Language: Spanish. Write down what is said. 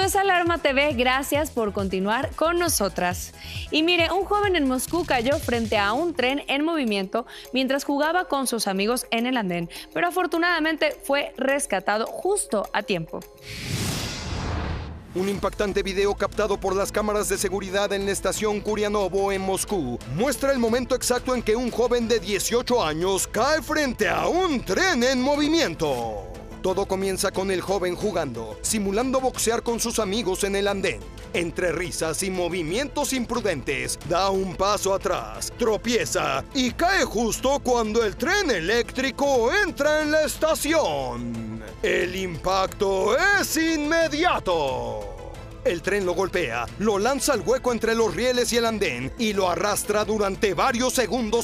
es Alarma TV, gracias por continuar con nosotras. Y mire, un joven en Moscú cayó frente a un tren en movimiento mientras jugaba con sus amigos en el andén, pero afortunadamente fue rescatado justo a tiempo. Un impactante video captado por las cámaras de seguridad en la estación Kurianovo en Moscú muestra el momento exacto en que un joven de 18 años cae frente a un tren en movimiento. Todo comienza con el joven jugando, simulando boxear con sus amigos en el andén. Entre risas y movimientos imprudentes, da un paso atrás, tropieza y cae justo cuando el tren eléctrico entra en la estación. El impacto es inmediato. El tren lo golpea, lo lanza al hueco entre los rieles y el andén y lo arrastra durante varios segundos